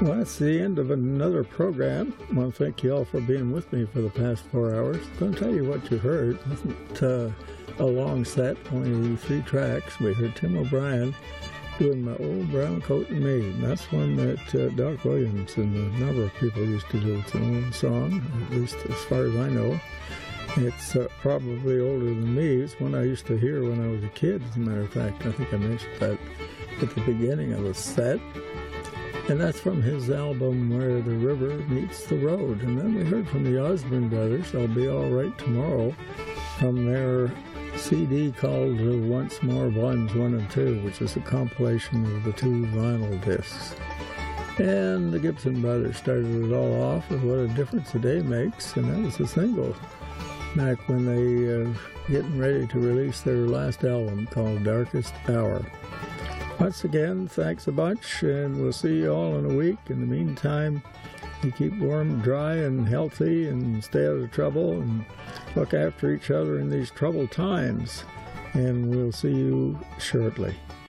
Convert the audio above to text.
Well, that's the end of another program. I want to thank you all for being with me for the past 4 hours. I'm going to tell you what you heard. It wasn't a long set, only 3 tracks. We heard Tim O'Brien doing My Old Brown Coat and Me. And that's one that Doc Williams and a number of people used to do. It's an old song, at least as far as I know. It's probably older than me. It's one I used to hear when I was a kid, as a matter of fact. I think I mentioned that at the beginning of the set. And that's from his album Where the River Meets the Road. And then we heard from the Osborne Brothers, I'll Be All Right Tomorrow, from their CD called Once More Volumes 1 and 2, which is a compilation of the 2 vinyl discs. And the Gibson Brothers started it all off with What a Difference a Day Makes, and that was a single back when they getting ready to release their last album called Darkest Hour. Once again, thanks a bunch, and we'll see you all in a week. In the meantime, you keep warm, dry, and healthy, and stay out of trouble, and look after each other in these troubled times. And we'll see you shortly.